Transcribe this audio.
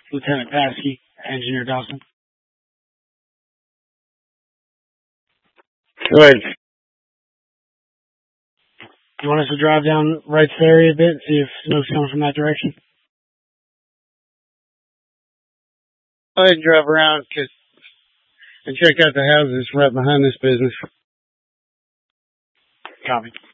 Lieutenant Paskey, Engineer Dawson. Go ahead. You want us to drive down Wright's Ferry a bit and see if smoke's coming from that direction? Go ahead and drive around and check out the houses right behind this business. Copy.